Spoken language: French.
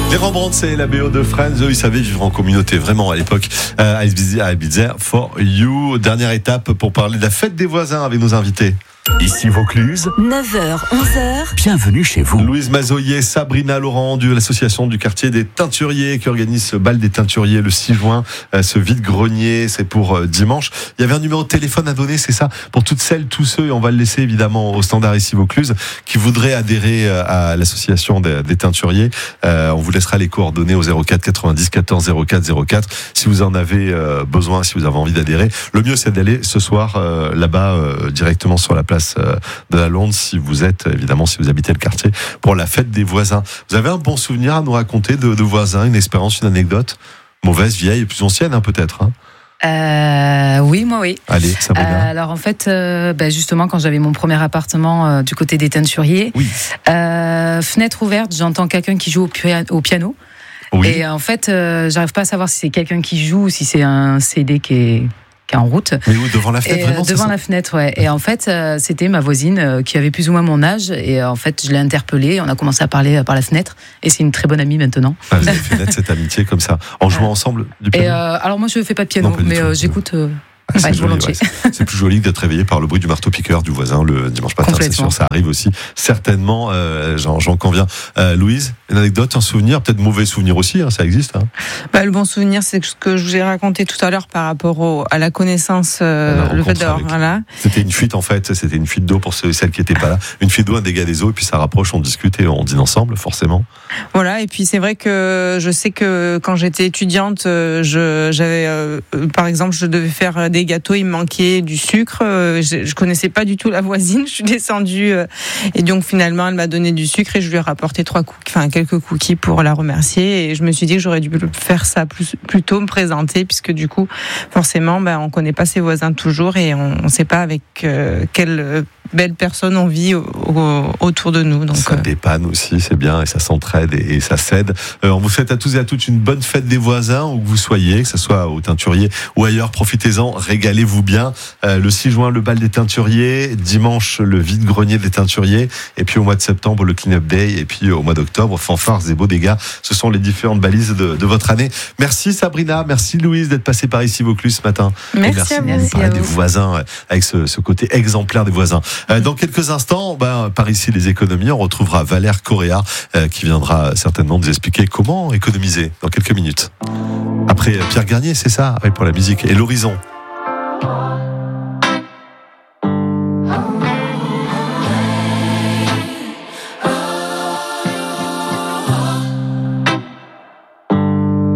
Les Rembrandt, c'est la BO de Friends. Eux, ils savaient vivre en communauté, vraiment, à l'époque, à Ibiza, for you. Dernière étape pour parler de la fête des voisins avec nos invités. Ici Vaucluse, 9h, 11h. bienvenue chez vous. Louise Mazoyer, Sabrina Laurent de l'association du quartier des Teinturiers qui organise ce bal des Teinturiers le 6 juin, ce vide-grenier, c'est pour dimanche. Il y avait un numéro de téléphone à donner, c'est ça, pour toutes celles, tous ceux, et on va le laisser évidemment au standard ici Vaucluse, qui voudraient adhérer à l'association des Teinturiers. On vous laissera les coordonnées au 04 90 14 04 04 si vous en avez besoin, si vous avez envie d'adhérer. Le mieux, c'est d'aller ce soir là-bas directement sur la place de la Londe, si vous habitez le quartier, pour la fête des voisins. Vous avez un bon souvenir à nous raconter de voisins, une expérience, une anecdote mauvaise, vieille, plus ancienne peut-être Oui, moi oui. Allez, Sabrina. Alors en fait, justement, quand j'avais mon premier appartement du côté des Teinturiers, Oui. fenêtre ouverte, j'entends quelqu'un qui joue au piano. Oui. Et en fait, j'arrive pas à savoir si c'est quelqu'un qui joue ou si c'est un CD qui est en route. Mais où, devant la fenêtre, vraiment, devant la fenêtre, ouais. Et en fait, c'était ma voisine qui avait plus ou moins mon âge. Et en fait, je l'ai interpellée. On a commencé à parler par la fenêtre. Et c'est une très bonne amie maintenant. Ah, vous avez fait naître cette amitié comme ça, en jouant ensemble du piano. Et alors moi, je fais pas de piano, Non, pas du mais tout. j'écoute. C'est joli, volontiers. ouais. C'est plus joli que d'être réveillé par le bruit du marteau-piqueur du voisin le dimanche matin, c'est sûr, ça arrive aussi, certainement, j'en conviens. Louise, une anecdote, un souvenir, peut-être mauvais souvenir aussi, ça existe. Le bon souvenir, c'est ce que je vous ai raconté tout à l'heure par rapport à la connaissance, le fait d'or. Voilà. C'était une fuite en fait, c'était une fuite d'eau pour ceux et celles qui n'étaient pas là. Une fuite d'eau, un dégât des eaux, et puis ça rapproche, on discute et on dîne ensemble, forcément. Voilà, et puis c'est vrai que je sais que quand j'étais étudiante, j'avais, par exemple, je devais faire des gâteaux, il me manquait du sucre, je connaissais pas du tout la voisine, je suis descendue et donc finalement elle m'a donné du sucre et je lui ai rapporté quelques cookies pour la remercier, et je me suis dit que j'aurais dû faire ça plus tôt, me présenter, puisque du coup forcément on connaît pas ses voisins toujours et on sait pas avec quelle belle personne on vit autour de nous. Donc, ça dépanne aussi, c'est bien, et ça s'entraide et ça s'aide. On vous souhaite à tous et à toutes une bonne fête des voisins, où que vous soyez, que ce soit au Teinturier ou ailleurs. Profitez-en, régalez-vous bien. Le 6 juin, le bal des Teinturiers, dimanche, le vide-grenier des Teinturiers, et puis au mois de septembre, le clean-up day, et puis au mois d'octobre, fanfares et beaux dégâts. Ce sont les différentes balises de votre année. Merci Sabrina, merci Louise d'être passée par ici Vaucluse ce matin. Merci à vous. Merci à des voisins, avec ce côté exemplaire des voisins. Dans quelques instants, par ici les économies, on retrouvera Valère Correa qui viendra certainement nous expliquer comment économiser dans quelques minutes. Après Pierre Garnier, c'est ça, pour la musique et l'horizon.